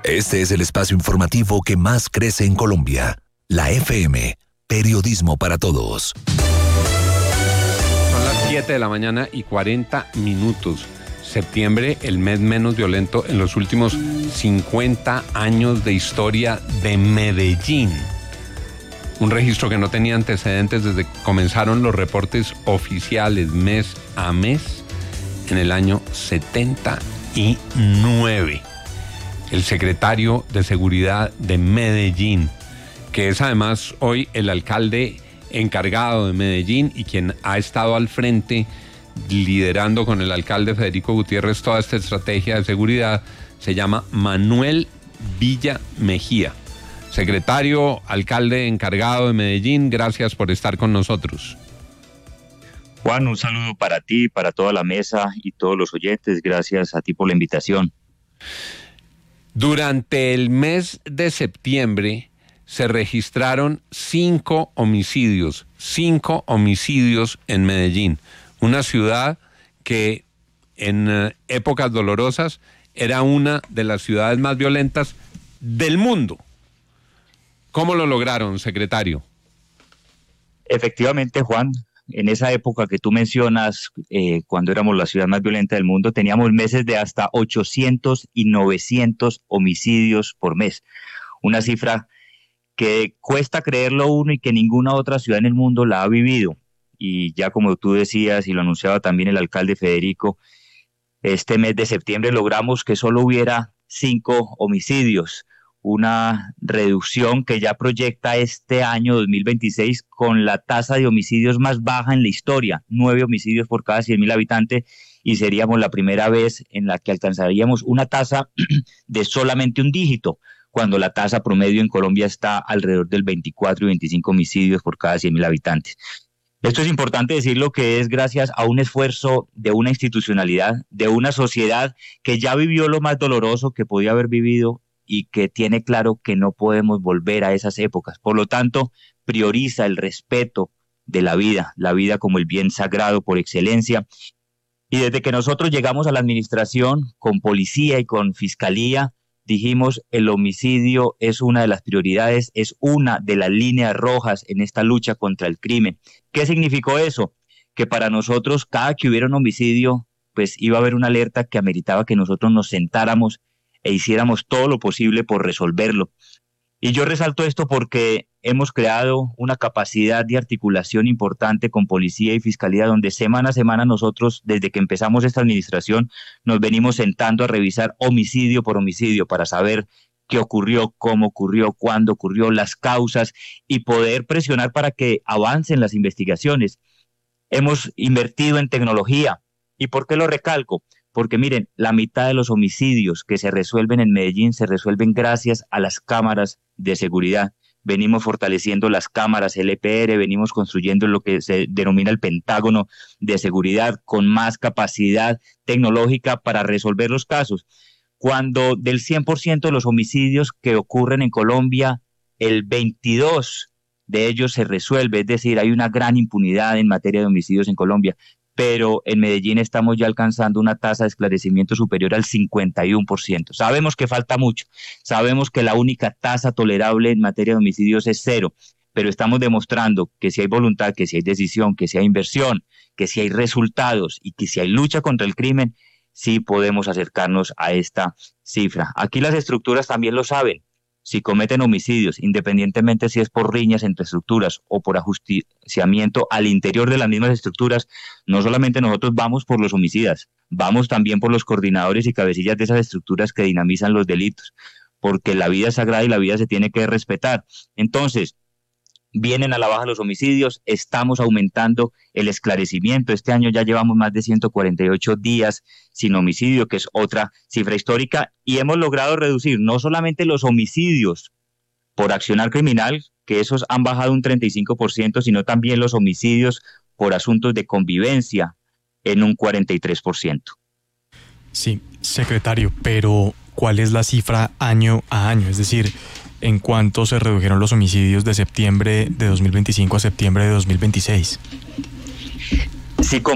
Este es el espacio informativo que más crece en Colombia. La FM, periodismo para todos. Son las 7 de la mañana y 40 minutos. Septiembre, el mes menos violento en los últimos 50 años de historia de Medellín. Un registro que no tenía antecedentes desde que comenzaron los reportes oficiales mes a mes en el año 79. El secretario de Seguridad de Medellín, que es además hoy el alcalde encargado de Medellín y quien ha estado al frente liderando con el alcalde Federico Gutiérrez toda esta estrategia de seguridad, se llama Manuel Villa Mejía. Secretario, alcalde encargado de Medellín, gracias por estar con nosotros. Juan, un saludo para ti, para toda la mesa y todos los oyentes. Gracias a ti por la invitación. Durante el mes de septiembre se registraron 5 homicidios en Medellín, una ciudad que en épocas dolorosas era una de las ciudades más violentas del mundo. ¿Cómo lo lograron, secretario? Efectivamente, Juan, en esa época que tú mencionas, cuando éramos la ciudad más violenta del mundo, teníamos meses de hasta 800 y 900 homicidios por mes. Una cifra que cuesta creerlo uno y que ninguna otra ciudad en el mundo la ha vivido. Y ya como tú decías y lo anunciaba también el alcalde Federico, este mes de septiembre logramos que solo hubiera 5 homicidios. Una reducción que ya proyecta este año 2026 con la tasa de homicidios más baja en la historia, 9 homicidios por cada 100.000 habitantes, y seríamos la primera vez en la que alcanzaríamos una tasa de solamente un dígito, cuando la tasa promedio en Colombia está alrededor del 24 y 25 homicidios por cada 100.000 habitantes. Esto es importante decirlo, que es gracias a un esfuerzo de una institucionalidad, de una sociedad que ya vivió lo más doloroso que podía haber vivido y que tiene claro que no podemos volver a esas épocas. Por lo tanto, prioriza el respeto de la vida como el bien sagrado por excelencia. Y desde que nosotros llegamos a la administración, con policía y con fiscalía, dijimos, el homicidio es una de las prioridades, es una de las líneas rojas en esta lucha contra el crimen. ¿Qué significó eso? Que para nosotros, cada que hubiera un homicidio, pues iba a haber una alerta que ameritaba que nosotros nos sentáramos e hiciéramos todo lo posible por resolverlo. Y yo resalto esto porque hemos creado una capacidad de articulación importante con policía y fiscalía, donde semana a semana nosotros, desde que empezamos esta administración, nos venimos sentando a revisar homicidio por homicidio para saber qué ocurrió, cómo ocurrió, cuándo ocurrió, las causas, y poder presionar para que avancen las investigaciones. Hemos invertido en tecnología. ¿Y por qué lo recalco? Porque miren, la mitad de los homicidios que se resuelven en Medellín se resuelven gracias a las cámaras de seguridad. Venimos fortaleciendo las cámaras LPR, venimos construyendo lo que se denomina el Pentágono de seguridad con más capacidad tecnológica para resolver los casos. Cuando del 100% de los homicidios que ocurren en Colombia, el 22% de ellos se resuelve, es decir, hay una gran impunidad en materia de homicidios en Colombia. Pero en Medellín estamos ya alcanzando una tasa de esclarecimiento superior al 51%. Sabemos que falta mucho, sabemos que la única tasa tolerable en materia de homicidios es 0, pero estamos demostrando que si hay voluntad, que si hay decisión, que si hay inversión, que si hay resultados y que si hay lucha contra el crimen, sí podemos acercarnos a esta cifra. Aquí las estructuras también lo saben. Si cometen homicidios, independientemente si es por riñas entre estructuras o por ajusticiamiento al interior de las mismas estructuras, no solamente nosotros vamos por los homicidas, vamos también por los coordinadores y cabecillas de esas estructuras que dinamizan los delitos, porque la vida es sagrada y la vida se tiene que respetar. Entonces, vienen a la baja los homicidios, estamos aumentando el esclarecimiento. Este año ya llevamos más de 148 días sin homicidio, que es otra cifra histórica, y hemos logrado reducir no solamente los homicidios por accionar criminal, que esos han bajado un 35%, sino también los homicidios por asuntos de convivencia en un 43%. Sí, secretario, pero ¿cuál es la cifra año a año? Es decir, ¿en cuánto se redujeron los homicidios de septiembre de 2025 a septiembre de 2026? Si